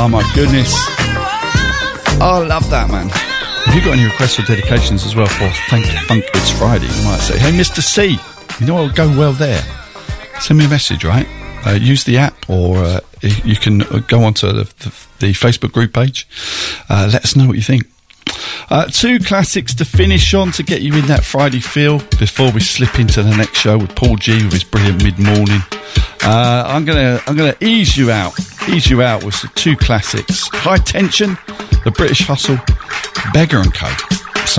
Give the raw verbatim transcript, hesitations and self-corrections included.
Oh my goodness. Oh, I love that, man. Have you got any requests or dedications as well for Thank Funk It's Friday? You might say, hey, Mister C, you know what will go well there? Send me a message, right? Uh, use the app, or uh, you can go onto the, the, the Facebook group page. Uh, let us know what you think. Uh, two classics to finish on to get you in that Friday feel before we slip into the next show with Paul G with his brilliant mid-morning. Uh, I'm gonna I'm gonna ease you out, ease you out with some two classics: High Tension, The British Hustle, Beggar and Co.